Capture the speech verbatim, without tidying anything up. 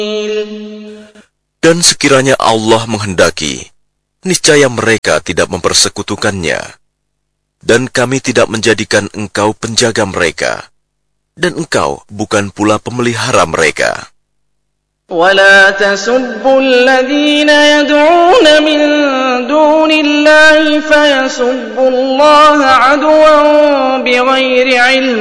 Dan sekiranya Allah menghendaki, niscaya mereka tidak mempersekutukannya. Dan kami tidak menjadikan engkau penjaga mereka, dan engkau bukan pula pemelihara mereka. ولا تسبوا الذين يدعون من دون الله فيسبوا الله عدوا بغير علم